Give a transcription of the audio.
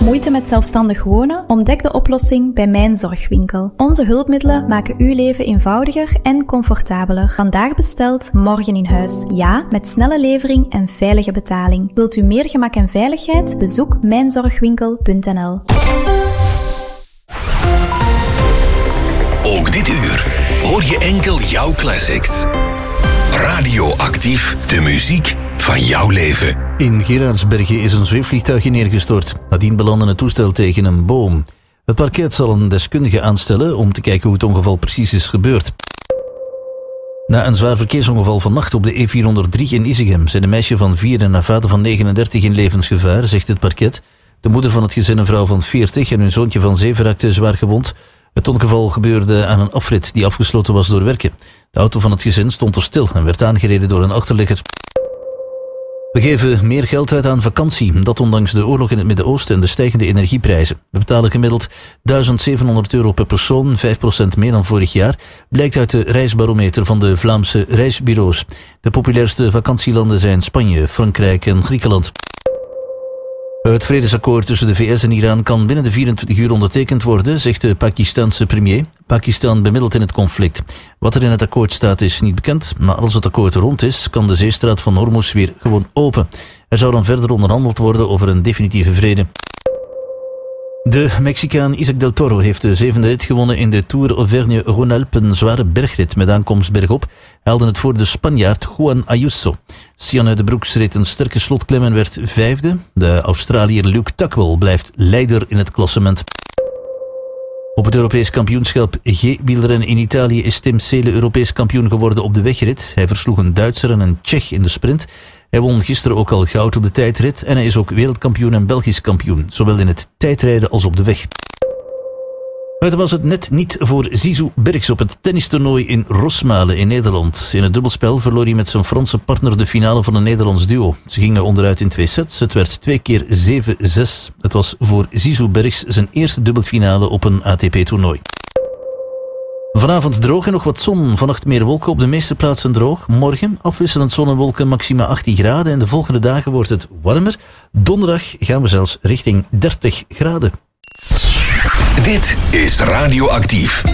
Moeite met zelfstandig wonen? Ontdek de oplossing bij Mijn Zorgwinkel. Onze hulpmiddelen maken uw leven eenvoudiger en comfortabeler. Vandaag besteld, morgen in huis. Ja, met snelle levering en veilige betaling. Wilt u meer gemak en veiligheid? Bezoek mijnzorgwinkel.nl. Ook dit uur hoor je enkel jouw classics. Radioactief, de muziek van jouw leven. In Geraardsbergen is een zweefvliegtuigje neergestort. Nadien belandde het toestel tegen een boom. Het parket zal een deskundige aanstellen om te kijken hoe het ongeval precies is gebeurd. Na een zwaar verkeersongeval vannacht op de E403 in Isegem zijn een meisje van 4 en haar vader van 39 in levensgevaar, zegt het parket. De moeder van het gezin, een vrouw van 40 en hun zoontje van 7 raakten zwaar gewond. Het ongeval gebeurde aan een afrit die afgesloten was door werken. De auto van het gezin stond er stil en werd aangereden door een achterligger. We geven meer geld uit aan vakantie, dat ondanks de oorlog in het Midden-Oosten en de stijgende energieprijzen. We betalen gemiddeld €1.700 per persoon, 5% meer dan vorig jaar, blijkt uit de reisbarometer van de Vlaamse reisbureaus. De populairste vakantielanden zijn Spanje, Frankrijk en Griekenland. Het vredesakkoord tussen de VS en Iran kan binnen de 24 uur ondertekend worden, zegt de Pakistanse premier. Pakistan bemiddelt in het conflict. Wat er in het akkoord staat is niet bekend, maar als het akkoord rond is, kan de zeestraat van Hormuz weer gewoon open. Er zou dan verder onderhandeld worden over een definitieve vrede. De Mexicaan Isaac del Toro heeft de 7e rit gewonnen in de Tour Auvergne-Rhône-Alpes, een zware bergrit met aankomst bergop. Hij haalde het voor de Spanjaard Juan Ayuso. Sian uit de Broeks reed een sterke slotklim en werd 5e. De Australiër Luke Tuckwell blijft leider in het klassement. Op het Europees kampioenschap G-wielrennen in Italië is Tim Seele Europees kampioen geworden op de wegrit. Hij versloeg een Duitser en een Tsjech in de sprint. Hij won gisteren ook al goud op de tijdrit en hij is ook wereldkampioen en Belgisch kampioen, zowel in het tijdrijden als op de weg. Het was het net niet voor Zizou Bergs op het tennistoernooi in Rosmalen in Nederland. In het dubbelspel verloor hij met zijn Franse partner de finale van een Nederlands duo. Ze gingen onderuit in 2 sets. Het werd 2 keer 7-6. Het was voor Zizou Bergs zijn eerste dubbelfinale op een ATP-toernooi. Vanavond droog en nog wat zon. Vannacht meer wolken, op de meeste plaatsen droog. Morgen afwisselend zon en wolken, maxima 18 graden. En de volgende dagen wordt het warmer. Donderdag gaan we zelfs richting 30 graden. Dit is Radioactief.